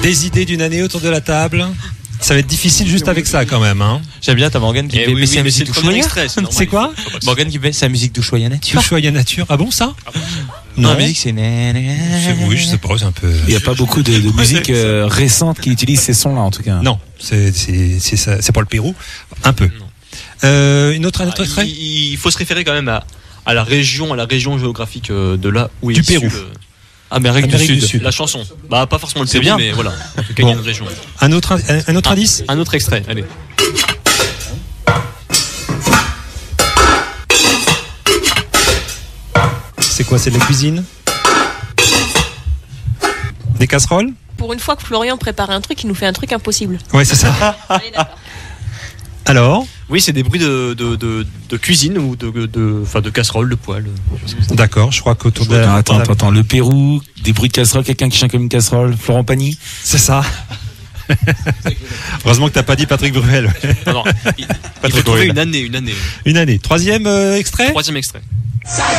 Des idées d'une année autour de la table. Ça va être difficile juste avec ça quand même. Hein. J'aime bien, t'as Morgane qui fait c'est la musique d'Ushuaïa. C'est quoi? Morgane qui fait sa musique d'Ushuaïa nature. Ushuaïa nature. Ah bon ça? Non, la musique c'est. Oui, je sais pas, c'est un peu. Il n'y a pas beaucoup de musique récente qui utilise ces sons-là en tout cas. Non, c'est ça, c'est pas le Pérou. Un peu. Un autre extrait. Il faut se référer quand même à la région géographique de là où du est Pérou. Amérique du Sud. La chanson. Bah pas forcément le Pérou, bien. mais voilà. En tout cas, il y a une région. Un autre indice. Un autre extrait. Allez. C'est quoi? C'est de la cuisine? Des casseroles? Pour une fois que Florian prépare un truc, il nous fait un truc impossible. Ouais, c'est ça. Allez, d'accord. Alors? Oui, c'est des bruits de cuisine ou de casserole, de poêle. D'accord, je crois qu'autour de la... Attends, le Pérou, des bruits de casserole, quelqu'un qui chante comme une casserole, Florent Pagny. C'est ça. Heureusement que t'as pas dit Patrick Bruel. Non, il faut trouver une année. Une année. Troisième extrait. Troisième extrait.